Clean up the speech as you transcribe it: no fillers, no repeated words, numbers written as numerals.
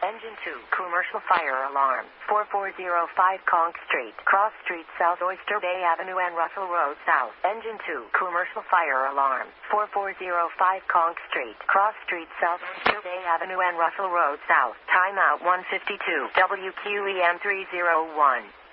Engine 2, commercial fire alarm. 4405 Conch Street, Cross Street South, Oyster Bay Avenue and Russell Road South. Engine 2, commercial fire alarm. 4405 Conch Street, Cross Street South, Oyster Bay Avenue and Russell Road South. Timeout 152, WQEM 301.